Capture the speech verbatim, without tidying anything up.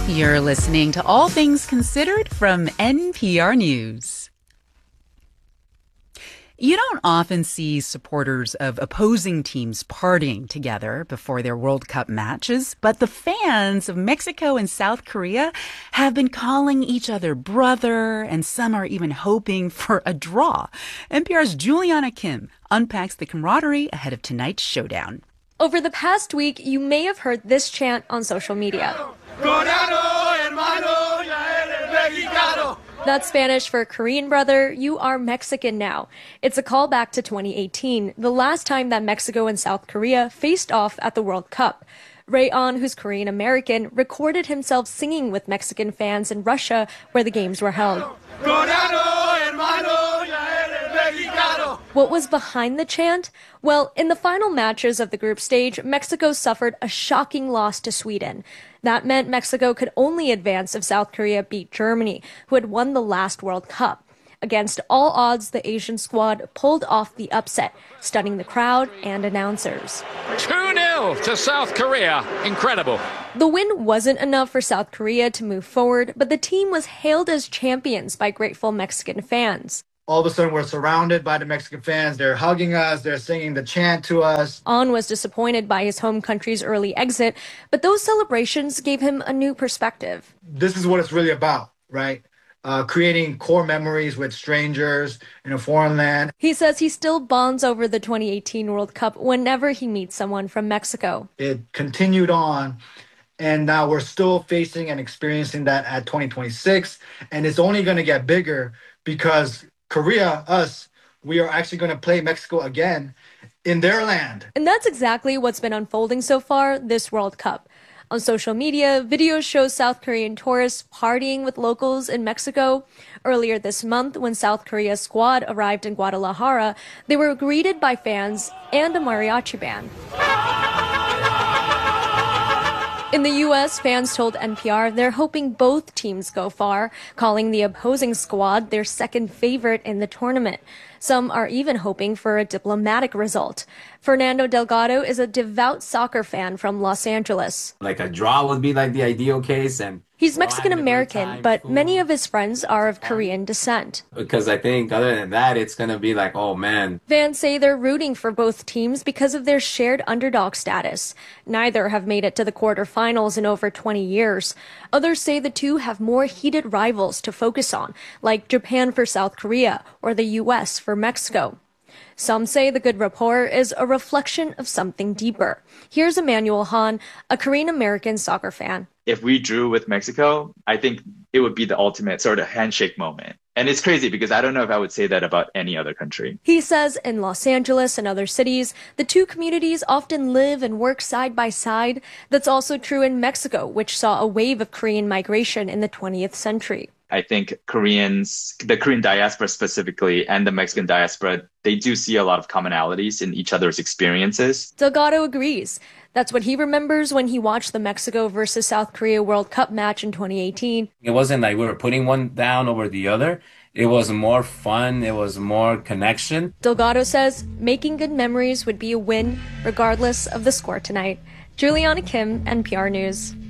You're listening to All Things Considered from N P R News. You don't often see supporters of opposing teams partying together before their World Cup matches, but the fans of Mexico and South Korea have been calling each other brother, and some are even hoping for a draw. N P R's Juliana Kim unpacks the camaraderie ahead of tonight's showdown. Over the past week, you may have heard this chant on social media. That's Spanish for Korean brother, you are Mexican now. It's a callback to twenty eighteen, the last time that Mexico and South Korea faced off at the World Cup. Ray On, who's Korean American, recorded himself singing with Mexican fans in Russia where the games were held. What was behind the chant? Well, in the final matches of the group stage, Mexico suffered a shocking loss to Sweden. That meant Mexico could only advance if South Korea beat Germany, who had won the last World Cup. Against all odds, the Asian squad pulled off the upset, stunning the crowd and announcers. two nil to South Korea. Incredible. The win wasn't enough for South Korea to move forward, but the team was hailed as champions by grateful Mexican fans. All of a sudden, we're surrounded by the Mexican fans. They're hugging us. They're singing the chant to us. On was disappointed by his home country's early exit, but those celebrations gave him a new perspective. This is what it's really about, right? Uh, creating core memories with strangers in a foreign land. He says he still bonds over the twenty eighteen World Cup whenever he meets someone from Mexico. It continued on, and now we're still facing and experiencing that at twenty twenty-six, and it's only going to get bigger because Korea, us, we are actually going to play Mexico again in their land. And that's exactly what's been unfolding so far this World Cup. On social media, videos show South Korean tourists partying with locals in Mexico. Earlier this month, when South Korea's squad arrived in Guadalajara, they were greeted by fans and a mariachi band. In the U S, fans told N P R they're hoping both teams go far, calling the opposing squad their second favorite in the tournament. Some are even hoping for a diplomatic result. Fernando Delgado is a devout soccer fan from Los Angeles. Like a draw would be like the ideal case, and he's Mexican American, but many of his friends are of Korean descent. Because I think other than that, it's going to be like, oh man. Fans say they're rooting for both teams because of their shared underdog status. Neither have made it to the quarterfinals in over twenty years. Others say the two have more heated rivals to focus on, like Japan for South Korea or the U S for Mexico. Some say the good rapport is a reflection of something deeper. Here's Emmanuel Han, a Korean-American soccer fan. If we drew with Mexico, I think it would be the ultimate sort of handshake moment. And it's crazy because I don't know if I would say that about any other country. He says in Los Angeles and other cities, the two communities often live and work side by side. That's also true in Mexico, which saw a wave of Korean migration in the twentieth century. I think Koreans, the Korean diaspora specifically, and the Mexican diaspora, they do see a lot of commonalities in each other's experiences. Delgado agrees. That's what he remembers when he watched the Mexico versus South Korea World Cup match in twenty eighteen. It wasn't like we were putting one down over the other. It was more fun. It was more connection. Delgado says making good memories would be a win regardless of the score tonight. Juliana Kim, N P R News.